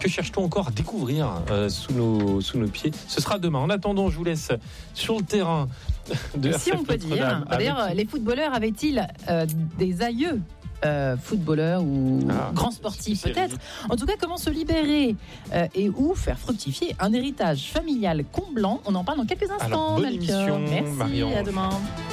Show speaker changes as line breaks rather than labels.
Que cherche-t-on encore à découvrir sous nos pieds? Ce sera demain. En attendant, je vous laisse sur le terrain de
si
RCF
on peut dire.
Notre-Dame.
D'ailleurs, les footballeurs avaient-ils des aïeux footballeurs ou grands sportifs peut-être. En tout cas, comment se libérer et où faire fructifier un héritage familial comblant? On en parle dans quelques instants.
Alors, bonne émission,
Merci,
Marie-Ange.
à demain.